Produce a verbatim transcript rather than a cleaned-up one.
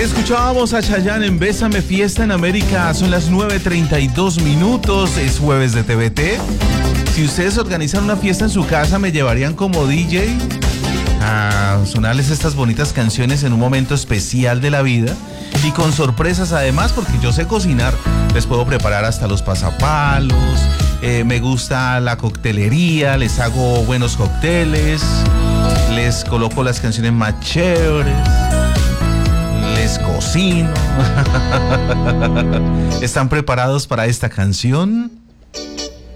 Escuchábamos a Chayanne en Bésame, Fiesta en América. Son las nueve treinta y dos minutos, es jueves de T V T. Si ustedes organizan una fiesta en su casa, ¿me llevarían como D J? A sonarles estas bonitas canciones en un momento especial de la vida y con sorpresas además, porque yo sé cocinar. Les puedo preparar hasta los pasapalos, eh, me gusta la coctelería, les hago buenos cócteles, les coloco las canciones más chéveres, les cocino. ¿Están preparados para esta canción?